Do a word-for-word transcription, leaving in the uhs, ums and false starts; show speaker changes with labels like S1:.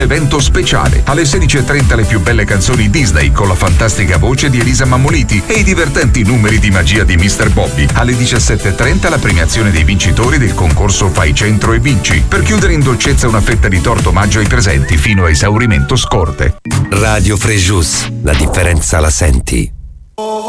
S1: Evento speciale. Alle sedici e trenta le più belle canzoni Disney con la fantastica voce di Elisa Mammoliti e i divertenti numeri di magia di mister Bobby. Alle diciassette e trenta la premiazione dei vincitori del concorso Fai Centro e Vinci. Per chiudere in dolcezza una fetta di torto omaggio ai presenti fino a esaurimento scorte.
S2: Radio Frejus, la differenza la senti.